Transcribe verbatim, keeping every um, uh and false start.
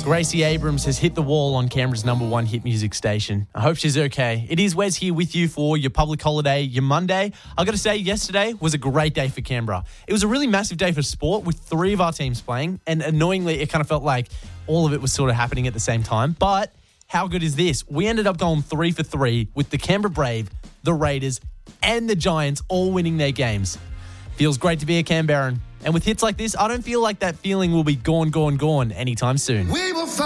Gracie Abrams has hit the wall on Canberra's number one hit music station. I hope she's okay. It is Wes here with you for your public holiday, your Monday. I've got to say, yesterday was a great day for Canberra. It was a really massive day for sport with three of our teams playing, and annoyingly, it kind of felt like all of it was sort of happening at the same time. But how good is this? We ended up going three for three with the Canberra Brave, the Raiders, and the Giants all winning their games. Feels great to be a Canberran. And with hits like this, I don't feel like that feeling will be gone, gone, gone anytime soon. We will